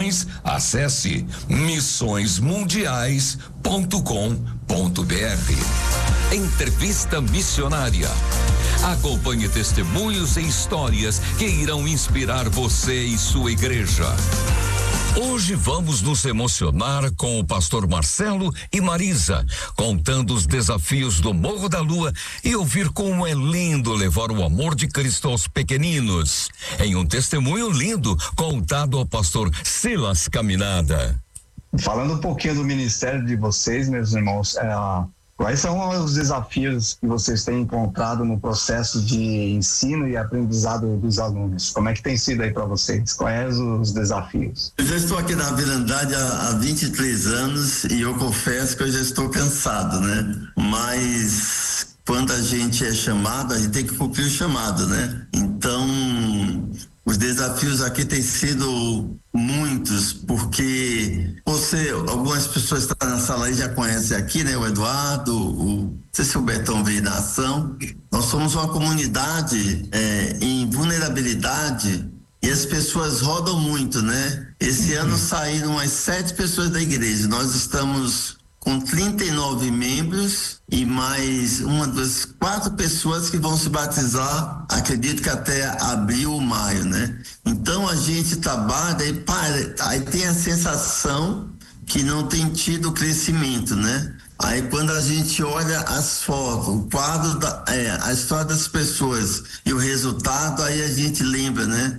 missões, acesse missõesmundiais.com.br. Entrevista missionária. Acompanhe testemunhos e histórias que irão inspirar você e sua igreja. Hoje vamos nos emocionar com o pastor Marcelo e Marisa, contando os desafios do Morro da Lua e ouvir como é lindo levar o amor de Cristo aos pequeninos. Em um testemunho lindo contado ao pastor Silas Caminada. Falando um pouquinho do ministério de vocês, meus irmãos, quais são os desafios que vocês têm encontrado no processo de ensino e aprendizado dos alunos? Como é que tem sido aí para vocês? Quais os desafios? Eu já estou aqui na Vila Andrade há 23 anos e eu confesso que eu já estou cansado, né? Mas quando a gente é chamado, a gente tem que cumprir o chamado, né? Então, os desafios aqui têm sido muitos, porque algumas pessoas que estão na sala aí já conhecem aqui, né? O Eduardo, não sei se o Betão veio na ação. Nós somos uma comunidade em vulnerabilidade e as pessoas rodam muito, né? Esse ano saíram umas 7 pessoas da igreja. Nós estamos com 39 membros e mais das 4 pessoas que vão se batizar, acredito que até abril ou maio, né? Então a gente trabalha aí tem a sensação que não tem tido crescimento, né? Aí quando a gente olha as fotos, o quadro a história das pessoas e o resultado, aí a gente lembra, né?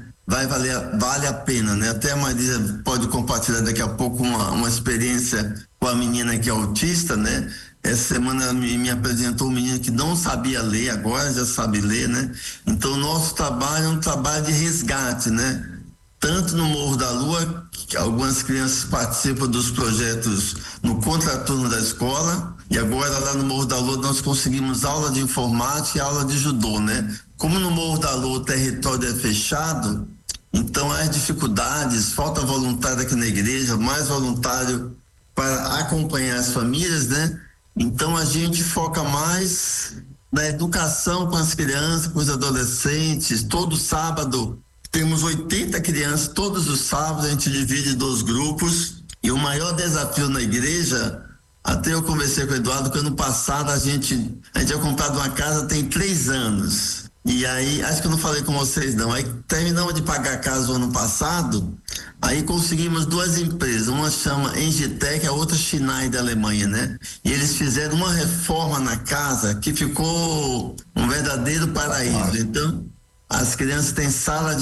Vale a pena, né? Até a Marisa pode compartilhar daqui a pouco uma experiência com a menina que é autista, né? Essa semana ela me apresentou um menino que não sabia ler, agora já sabe ler, né? Então, o nosso trabalho é um trabalho de resgate, né? Tanto no Morro da Lua, que algumas crianças participam dos projetos no contraturno da escola, e agora lá no Morro da Lua nós conseguimos aula de informática e aula de judô, né? Como no Morro da Lua o território é fechado, então há dificuldades, falta voluntário aqui na igreja, mais voluntário para acompanhar as famílias, né? Então a gente foca mais na educação com as crianças, com os adolescentes. Todo sábado temos 80 crianças, todos os sábados a gente divide em 2 grupos. E o maior desafio na igreja, até eu conversei com o Eduardo, que ano passado a gente tinha comprado uma casa tem 3 anos. E aí, acho que eu não falei com vocês não, aí terminamos de pagar a casa no ano passado, aí conseguimos 2 empresas, uma chama Engitec, a outra Schneider da Alemanha, né? E eles fizeram uma reforma na casa que ficou um verdadeiro paraíso. Então, as crianças têm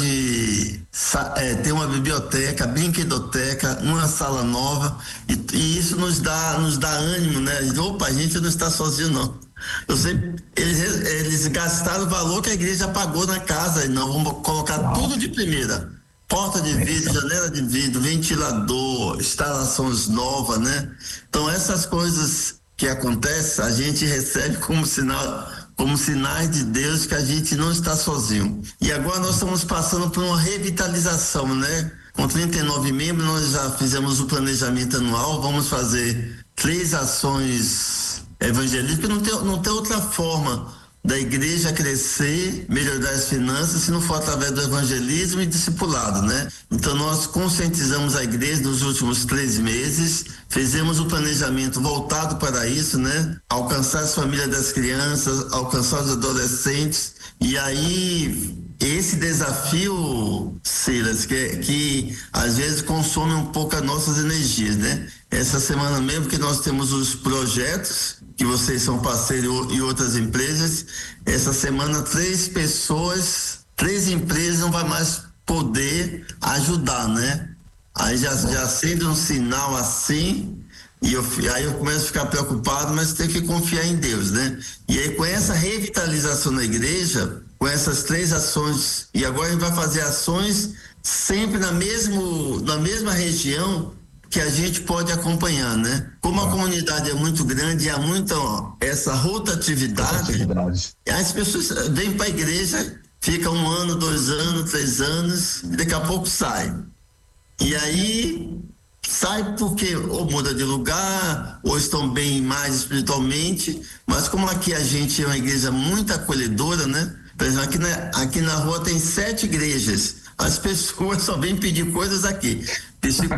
tem uma biblioteca, brinquedoteca, uma sala nova, e isso nos dá ânimo, né? Opa, a gente não está sozinho não. Eles gastaram o valor que a igreja pagou na casa, e nós vamos colocar tudo de primeira. Porta de vidro, janela de vidro, ventilador, instalações novas, né? Então essas coisas que acontecem, a gente recebe como sinais de Deus que a gente não está sozinho. E agora nós estamos passando por uma revitalização, né? Com 39 membros, nós já fizemos o planejamento anual, vamos fazer 3 ações evangelísticas, não tem outra forma da igreja crescer, melhorar as finanças, se não for através do evangelismo e discipulado, né? Então nós conscientizamos a igreja nos últimos 3 meses, fizemos o planejamento voltado para isso, né? Alcançar as famílias das crianças, alcançar os adolescentes, e aí esse desafio, Silas, que às vezes consome um pouco as nossas energias, né? Essa semana mesmo que nós temos os projetos, que vocês são parceiros e outras empresas, essa semana 3 empresas não vai mais poder ajudar, né? Aí já acende um sinal assim, e aí eu começo a ficar preocupado, mas tem que confiar em Deus, né? E aí com essa revitalização na igreja, com essas 3 ações, e agora a gente vai fazer ações sempre na mesma região que a gente pode acompanhar, né? Como a comunidade é muito grande e há muita essa rotatividade, as pessoas vêm para a igreja, ficam 1 ano, 2 anos, 3 anos, e daqui a pouco sai. E aí sai porque ou muda de lugar, ou estão bem mais espiritualmente, mas como aqui a gente é uma igreja muito acolhedora, né? Por exemplo, aqui na rua tem 7 igrejas. As pessoas só vêm pedir coisas aqui.